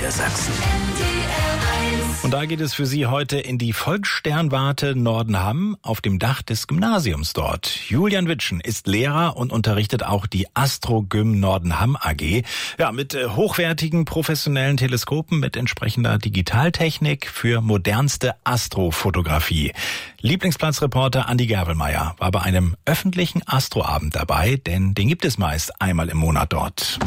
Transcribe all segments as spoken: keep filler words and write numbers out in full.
Niedersachsen. Und da geht es für Sie heute in die Volkssternwarte Nordenham auf dem Dach des Gymnasiums dort. Julian Witschen ist Lehrer und unterrichtet auch die Astrogym Nordenham A G. Ja, mit äh, hochwertigen professionellen Teleskopen mit entsprechender Digitaltechnik für modernste Astrofotografie. Lieblingsplatzreporter Andi Gervelmeier war bei einem öffentlichen Astroabend dabei, denn den gibt es meist einmal im Monat dort.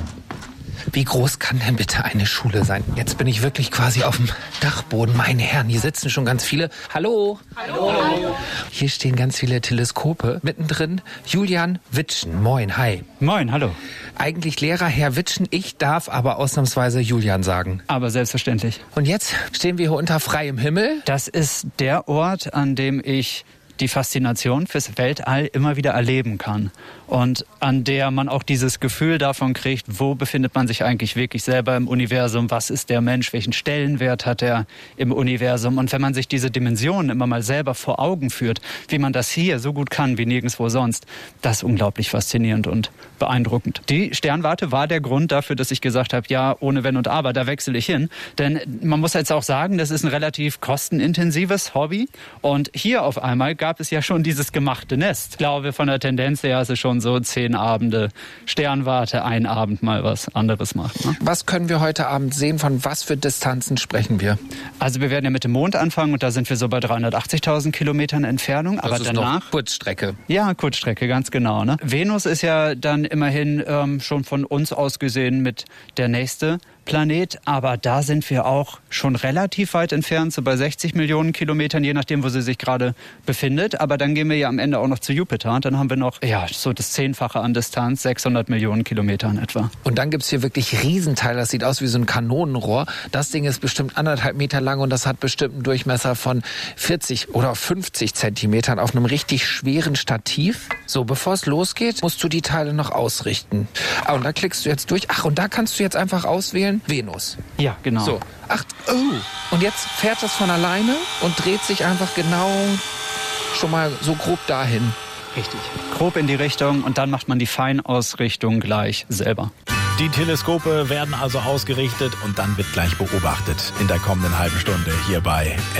Wie groß kann denn bitte eine Schule sein? Jetzt bin ich wirklich quasi auf dem Dachboden. Meine Herren, hier sitzen schon ganz viele. Hallo. Hallo. Hallo. Hier stehen ganz viele Teleskope. Mittendrin Julian Witschen. Moin, hi. Moin, hallo. Eigentlich Lehrer Herr Witschen, ich darf aber ausnahmsweise Julian sagen. Aber selbstverständlich. Und jetzt stehen wir hier unter freiem Himmel. Das ist der Ort, an dem ich die Faszination fürs Weltall immer wieder erleben kann. Und an der man auch dieses Gefühl davon kriegt, wo befindet man sich eigentlich wirklich selber im Universum, was ist der Mensch, welchen Stellenwert hat er im Universum. Und wenn man sich diese Dimensionen immer mal selber vor Augen führt, wie man das hier so gut kann wie nirgendwo sonst, das ist unglaublich faszinierend und beeindruckend. Die Sternwarte war der Grund dafür, dass ich gesagt habe, ja, ohne Wenn und Aber, da wechsle ich hin. Denn man muss jetzt auch sagen, das ist ein relativ kostenintensives Hobby. Und hier auf einmal gab es ja schon dieses gemachte Nest. Ich glaube, von der Tendenz her ist es schon so zehn Abende Sternwarte, ein Abend mal was anderes macht. Ne? Was können wir heute Abend sehen? Von was für Distanzen sprechen wir? Also wir werden ja mit dem Mond anfangen und da sind wir so bei dreihundertachtzigtausend Kilometern Entfernung. Das aber ist danach doch Kurzstrecke. Ja, Kurzstrecke, ganz genau. Ne? Venus ist ja dann immerhin ähm, schon von uns aus gesehen mit der nächste Planet, aber da sind wir auch schon relativ weit entfernt, so bei sechzig Millionen Kilometern, je nachdem, wo sie sich gerade befindet. Aber dann gehen wir ja am Ende auch noch zu Jupiter und dann haben wir noch ja so das Zehnfache an Distanz, sechshundert Millionen Kilometern etwa. Und dann gibt's hier wirklich Riesenteil, das sieht aus wie so ein Kanonenrohr. Das Ding ist bestimmt anderthalb Meter lang und das hat bestimmt einen Durchmesser von vierzig oder fünfzig Zentimetern auf einem richtig schweren Stativ. So, bevor es losgeht, musst du die Teile noch ausrichten. Ah, und da klickst du jetzt durch. Ach, und da kannst du jetzt einfach auswählen, Venus. Ja, genau. So, ach, oh. Und jetzt fährt das von alleine und dreht sich einfach genau schon mal so grob dahin. Richtig. Grob in die Richtung und dann macht man die Feinausrichtung gleich selber. Die Teleskope werden also ausgerichtet und dann wird gleich beobachtet in der kommenden halben Stunde hier bei